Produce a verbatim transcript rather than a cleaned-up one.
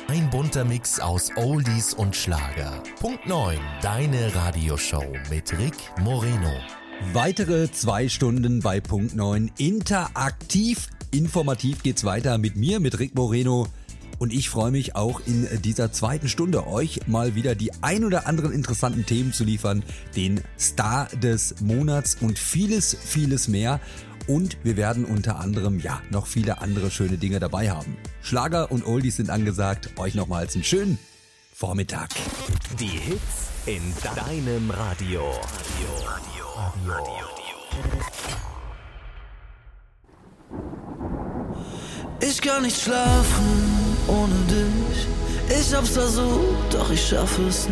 Ein bunter Mix aus Oldies und Schlager. Punkt neun, deine Radioshow mit Rick Moreno. Weitere zwei Stunden bei Punkt neun. Interaktiv, informativ geht's weiter mit mir, mit Rick Moreno. Und ich freue mich auch in dieser zweiten Stunde, euch mal wieder die ein oder anderen interessanten Themen zu liefern. Den Star des Monats und vieles, vieles mehr. Und wir werden unter anderem, ja, noch viele andere schöne Dinge dabei haben. Schlager und Oldies sind angesagt. Euch nochmals einen schönen Vormittag. Die Hits in deinem Radio. Radio. Radio. Radio. Ich kann nicht schlafen ohne dich. Ich hab's versucht, doch ich schaff es